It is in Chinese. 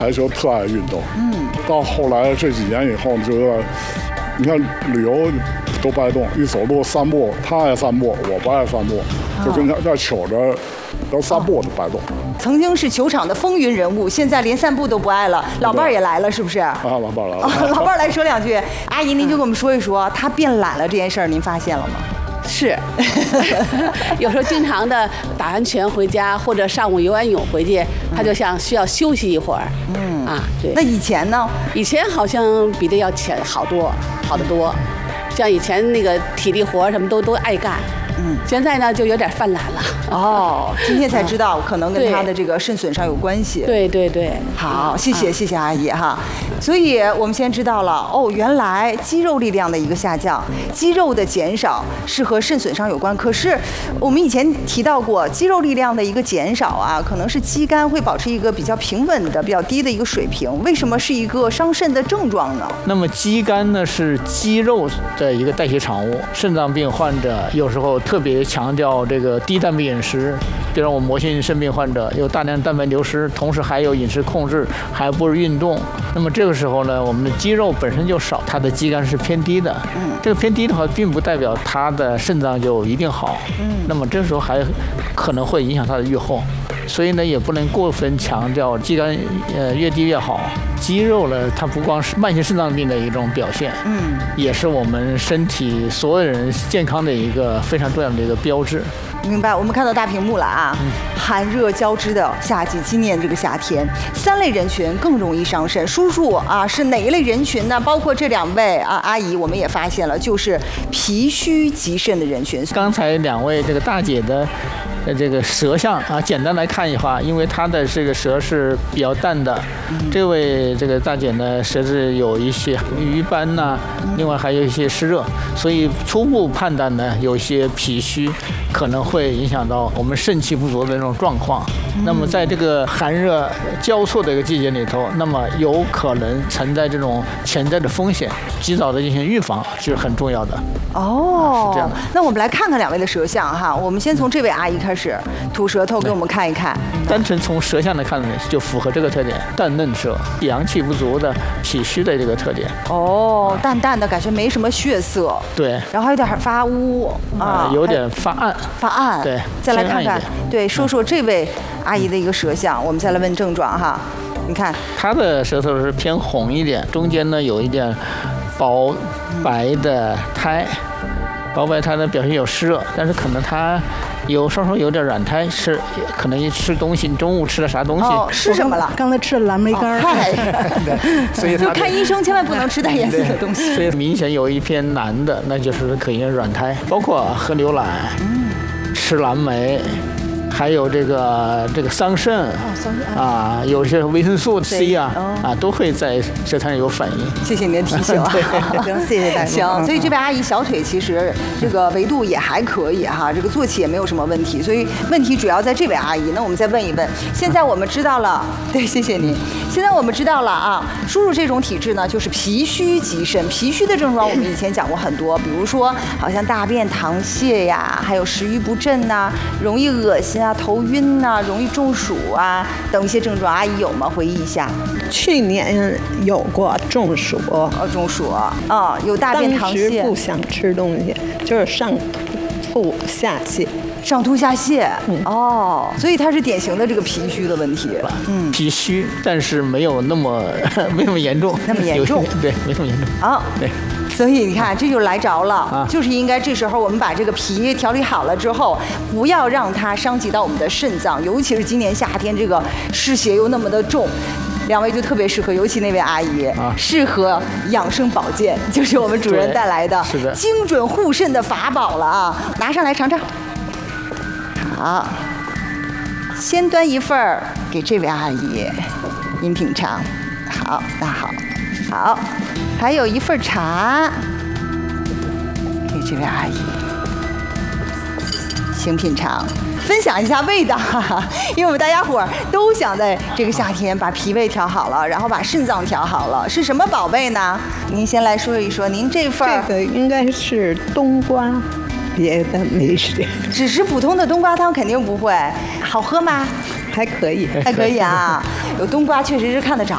还是特爱运动。到后来这几年以后，觉得你看旅游都不爱动，一走路散步，他爱散步，我不爱散步，就跟那糗着，要散步都不爱动。 曾经是球场的风云人物，现在连散步都不爱了。老伴儿也来了，是不是？ 啊，老伴儿来了。 老伴儿来说两句。阿姨，您就跟我们说一说，他变懒了这件事儿，您发现了吗？ 是，有时候经常的打完拳回家，或者上午游完泳回去，他就像需要休息一会儿。对。 那以前呢？ 以前好像比这要好得多。像以前那个体力活什么都爱干。现在呢就有点犯懒了。 今天才知道，可能跟他的这个肾损伤有关系。 对。 好，谢谢阿姨哈。所以我们先知道了原来肌肉力量的一个下降，肌肉的减少是和肾损伤有关。可是我们以前提到过，肌肉力量的一个减少啊，可能是肌酐会保持一个比较平稳的、比较低的一个水平。为什么是一个伤肾的症状呢？ 那么肌酐呢是肌肉的一个代谢产物，肾脏病患者有时候特别强调这个低蛋白饮食，比如我们膜性肾病患者有大量蛋白流失，同时还有饮食控制，还不是运动。那么这个时候呢，我们的肌肉本身就少，它的肌酐是偏低的。这个偏低的话，并不代表它的肾脏就一定好。那么这时候还可能会影响它的预后，所以呢，也不能过分强调肌酐越低越好。肌肉呢，它不光是慢性肾脏病的一种表现，也是我们身体所有人健康的一个非常重要的一个标志。 明白，我们看到大屏幕了啊！寒热交织的夏季，今年这个夏天，3类人群更容易伤肾。叔叔啊，是哪一类人群呢？包括这2位阿姨，我们也发现了，就是脾虚极肾的人群。 刚才2位这个大姐的这个舌象啊，简单来看一下，因为她的这个舌是比较淡的，这位这个大姐呢，舌质有一些瘀斑呐，另外还有一些湿热，所以初步判断呢，有一些脾虚，可能会影响到我们肾气不足的那种状况。那么在这个寒热交错的一个季节里头，那么有可能存在这种潜在的风险，及早的进行预防是很重要的。是这样的。 那我们来看看2位的舌象哈，我们先从这位阿姨开始，吐舌头给我们看一看。 单纯从舌象来看呢，就符合这个特点，淡嫩舌，阳气不足的脾虚的这个特点。 淡淡的感觉，没什么血色。 对。 然后还有点发乌有点发暗。 发暗。 对。 再来看看，对，说说这位阿姨的一个舌象，我们再来问症状哈。你看， 她的舌头是偏红一点，中间呢有一点薄白的苔，薄白苔呢表现有湿热，但是可能她稍稍有点软苔，可能吃东西，中午吃了啥东西？ 吃什么了？ 刚才吃了蓝莓干。 所以就看医生千万不能吃带颜色的东西。 所以明显有一偏蓝的，那就是可能软苔，包括喝牛奶，吃蓝莓。还有这个桑葚有些维生素 C 都会在舌苔上有反应。 谢谢您的提醒啊，行，谢谢大家。行，所以这位阿姨小腿其实这个维度也还可以哈，这个坐起也没有什么问题，所以问题主要在这位阿姨。那我们再问一问，现在我们知道了，对，谢谢您。现在我们知道了啊，叔叔这种体质呢，就是脾虚极肾。脾虚的症状我们以前讲过很多，比如说好像大便溏泻呀，还有食欲不振呐，容易恶心啊，头晕呐，容易中暑啊等一些症状，阿姨有吗？回忆一下。 去年有过中暑。 中暑有大便溏泻。 当时不想吃东西，就是上吐下泻。 上吐下泻，所以它是典型的这个脾虚的问题。 脾虚，但是没有那么严重，对，没那么严重。对。 所以你看，这就来着了，就是应该这时候我们把这个脾调理好了之后，不要让它伤及到我们的肾脏，尤其是今年夏天这个湿邪又那么的重。2位就特别适合，尤其那位阿姨适合养生保健，就是我们主任带来的精准护肾的法宝了啊！拿上来尝尝。好，先端一份儿给这位阿姨，您品尝。好，那好，还有一份茶给这位阿姨，请品尝。分享一下味道，因为我们大家伙儿都想在这个夏天把脾胃调好了，然后把肾脏调好了。是什么宝贝呢？您先来说一说，您这份这个应该是冬瓜，别的没事。 只是普通的冬瓜汤肯定不会，好喝吗？ 还可以， 还可以啊。有冬瓜确实是看得着